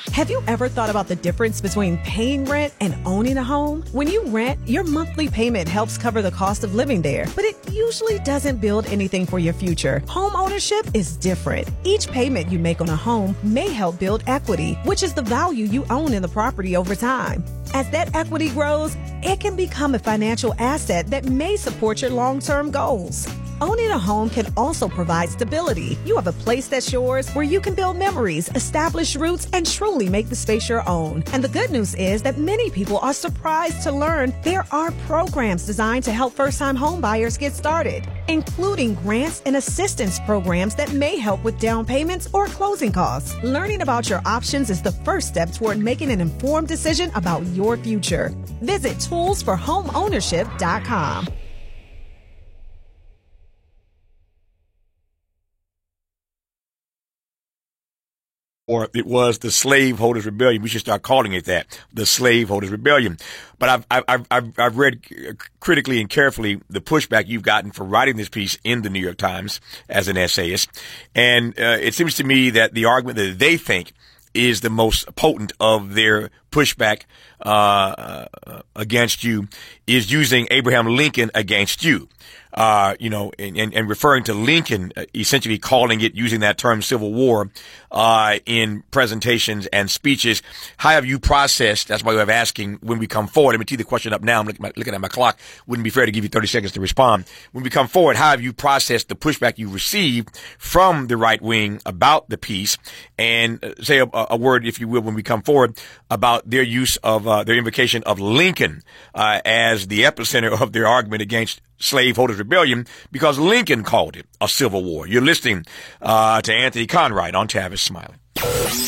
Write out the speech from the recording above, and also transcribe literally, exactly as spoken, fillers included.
Have you ever thought about the difference between paying rent and owning a home? When you rent, your monthly payment helps cover the cost of living there, but it usually doesn't build anything for your future. Home ownership is different. Each payment you make on a home may help build equity, which is the value you own in the property over time. As that equity grows, it can become a financial asset that may support your long-term goals. Owning a home can also provide stability. You have a place that's yours where you can build memories, establish roots, and truly make the space your own. And the good news is that many people are surprised to learn there are programs designed to help first-time home buyers get started, including grants and assistance programs that may help with down payments or closing costs. Learning about your options is the first step toward making an informed decision about your future. Visit tools for home ownership dot com. Or it was the Slaveholders Rebellion. We should start calling it that, the Slaveholders Rebellion. But I've, I've, I've, I've read critically and carefully the pushback you've gotten for writing this piece in the New York Times as an essayist. And uh, it seems to me that the argument that they think is the most potent of their pushback uh, uh against you is using Abraham Lincoln against you. Uh, you know, and, and, and referring to Lincoln, uh, essentially calling it, using that term Civil War, uh, in presentations and speeches. How have you processed, that's why I'm asking when we come forward, let me tee the question up now, I'm looking, looking at my clock, wouldn't be fair to give you thirty seconds to respond. When we come forward, how have you processed the pushback you received from the right wing about the piece? And uh, say a, a word, if you will, when we come forward about their use of, uh, their invocation of Lincoln, uh, as the epicenter of their argument against Slaveholders Rebellion, because Lincoln called it a civil war. You're listening uh, to Anthony Conrad on Tavis Smiley.